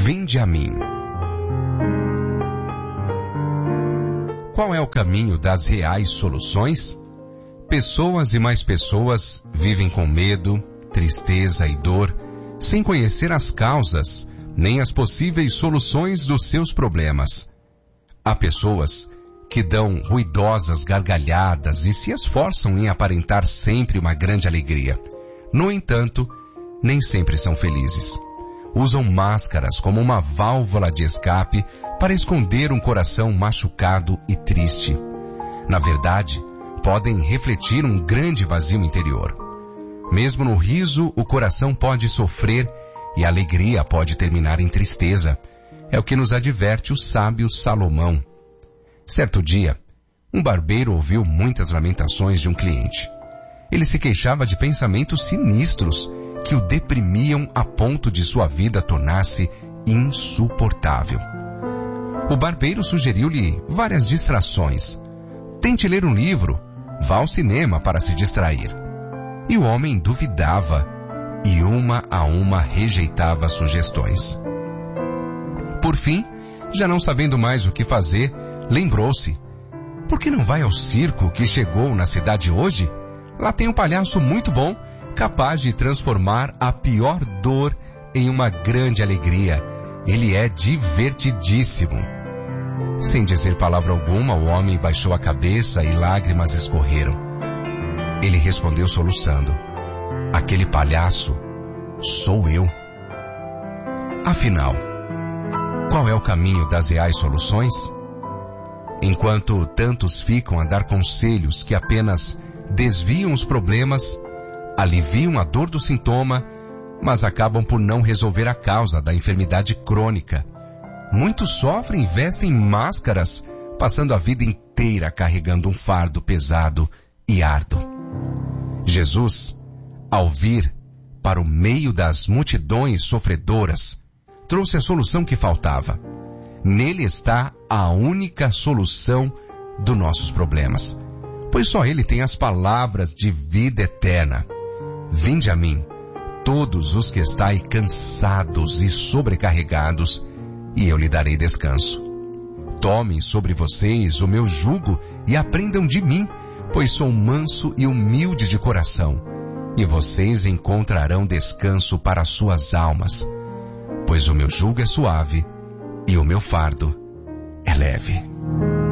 Vinde a mim. Qual é o caminho das reais soluções? Pessoas e mais pessoas vivem com medo, tristeza e dor, sem conhecer as causas, nem as possíveis soluções dos seus problemas. Há pessoas que dão ruidosas gargalhadas e se esforçam em aparentar sempre uma grande alegria. No entanto, nem sempre são felizes. Usam máscaras como uma válvula de escape para esconder um coração machucado e triste. Na verdade, podem refletir um grande vazio interior. Mesmo no riso, o coração pode sofrer e a alegria pode terminar em tristeza. É o que nos adverte o sábio Salomão. Certo dia, um barbeiro ouviu muitas lamentações de um cliente. Ele se queixava de pensamentos sinistros que o deprimiam a ponto de sua vida tornar-se insuportável. O barbeiro sugeriu-lhe várias distrações. Tente ler um livro, vá ao cinema para se distrair. E o homem duvidava e uma a uma rejeitava as sugestões. Por fim, já não sabendo mais o que fazer, lembrou-se: por que não vai ao circo que chegou na cidade hoje? Lá tem um palhaço muito bom, capaz de transformar a pior dor em uma grande alegria. Ele é divertidíssimo. Sem dizer palavra alguma, o homem baixou a cabeça e lágrimas escorreram. Ele respondeu soluçando: aquele palhaço sou eu. Afinal, qual é o caminho das reais soluções? Enquanto tantos ficam a dar conselhos que apenas desviam os problemas, aliviam a dor do sintoma, mas acabam por não resolver a causa da enfermidade crônica. Muitos sofrem e vestem máscaras, passando a vida inteira carregando um fardo pesado e árduo. Jesus, ao vir para o meio das multidões sofredoras, trouxe a solução que faltava. Nele está a única solução dos nossos problemas, pois só Ele tem as palavras de vida eterna. Vinde a mim, todos os que estáis cansados e sobrecarregados, e eu lhe darei descanso. Tomem sobre vocês o meu jugo e aprendam de mim, pois sou manso e humilde de coração, e vocês encontrarão descanso para as suas almas, pois o meu jugo é suave e o meu fardo é leve.